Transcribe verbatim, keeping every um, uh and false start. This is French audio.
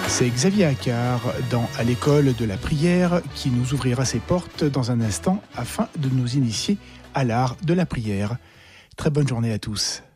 C'est Xavier Accard dans À l'école de la prière qui nous ouvrira ses portes dans un instant afin de nous initier à l'art de la prière. Très bonne journée à tous.